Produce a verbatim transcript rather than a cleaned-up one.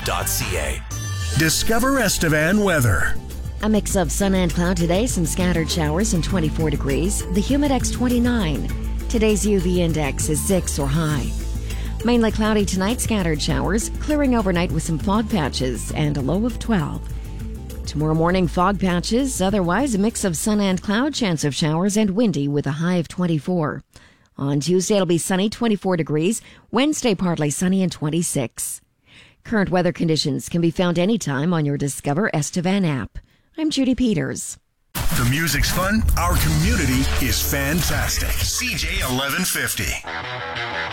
dot c a. Discover Estevan weather. A mix of sun and cloud today, some scattered showers and twenty-four degrees. The Humidex twenty-nine. Today's U V index is six or high. Mainly cloudy tonight, scattered showers, clearing overnight with some fog patches and a low of twelve. Tomorrow morning, fog patches, otherwise a mix of sun and cloud, chance of showers and windy with a high of twenty-four. On Tuesday, it'll be sunny, twenty-four degrees. Wednesday, partly sunny and twenty-six. Current weather conditions can be found anytime on your Discover Estevan app. I'm Judy Peters. The music's fun. Our community is fantastic. C J eleven fifty.